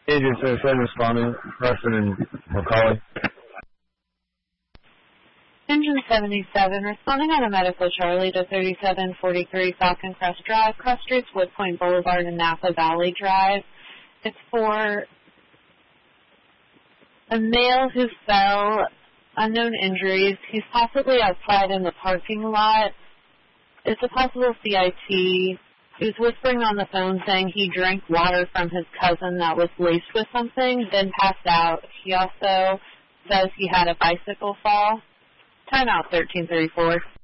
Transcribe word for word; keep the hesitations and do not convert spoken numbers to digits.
Agent thirty-seven responding, Preston and McCauley. Engine seventy-seven responding on a medical Charlie to thirty-seven forty-three Falcon Crest Drive, Cross Streets, Woodpoint Boulevard, and Napa Valley Drive. It's for a male who fell, unknown injuries. He's possibly outside in the parking lot. It's a possible C I T. He was whispering on the phone saying he drank water from his cousin that was laced with something, then passed out. He also says he had a bicycle fall. Timeout thirteen thirty-four.